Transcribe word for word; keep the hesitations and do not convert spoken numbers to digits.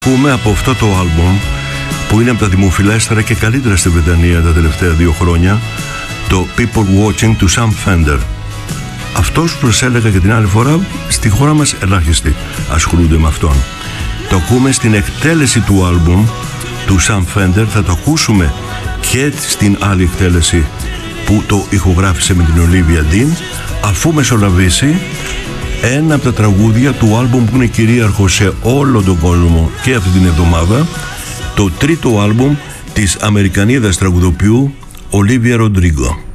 Ακούμε από αυτό το άλμπουμ που είναι από τα δημοφιλέστερα και καλύτερα στη Βρετανία τα τελευταία δύο χρόνια, το People Watching του Sam Fender. Αυτός που σας έλεγα και την άλλη φορά, στη χώρα μας ελάχιστοι ασχολούνται με αυτόν. Το ακούμε στην εκτέλεση του άλμπουμ του Sam Fender, θα το ακούσουμε και στην άλλη εκτέλεση που το ηχογράφησε με την Olivia Dean, αφού μεσολαβήσει ένα από τα τραγούδια του άλμπουμ που είναι κυρίαρχο σε όλο τον κόσμο και αυτή την εβδομάδα, το τρίτο άλμπουμ της Αμερικανίδας τραγουδοποιού Olivia Rodrigo.